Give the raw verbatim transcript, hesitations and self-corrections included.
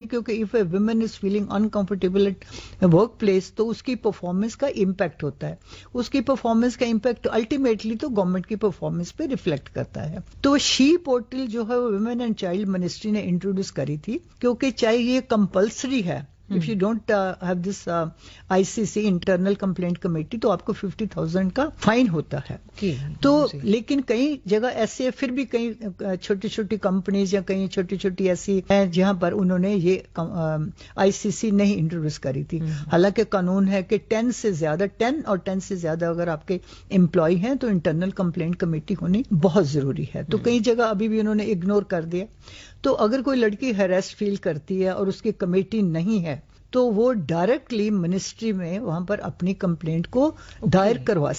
क्योंकि if A women is feeling uncomfortable at work place तो उसकी परफॉर्मेंस का इम्पैक्ट होता है, उसकी परफॉर्मेंस का इम्पैक्ट अल्टीमेटली तो गवर्नमेंट की परफॉर्मेंस पे रिफ्लेक्ट करता है। तो शी पोर्टल जो है वुमेन एंड चाइल्ड मिनिस्ट्री ने इंट्रोड्यूस करी थी, क्योंकि चाहे ये कंपल्सरी है, if you don't have this ICC internal complaint committee तो आपको फिफ्टी थाउजेंड का फाइन होता है। तो लेकिन कई जगह ऐसे है, फिर भी कई छोटी छोटी कंपनीज या कई छोटी छोटी ऐसी हैं जहां पर उन्होंने ये आईसीसी नहीं इंट्रोड्यूस करी थी। हालांकि कानून है कि टेन से ज्यादा टेन और टेन से ज्यादा अगर आपके एम्प्लॉय हैं तो इंटरनल कंप्लेंट कमेटी होनी बहुत जरूरी है। तो कई जगह अभी भी उन्होंने इग्नोर कर दिया। तो अगर कोई लड़की हैरेस फील करती है और उसकी कमेटी नहीं है तो वो डायरेक्टली मिनिस्ट्री में वहां पर अपनी कंप्लेंट को दायर करवा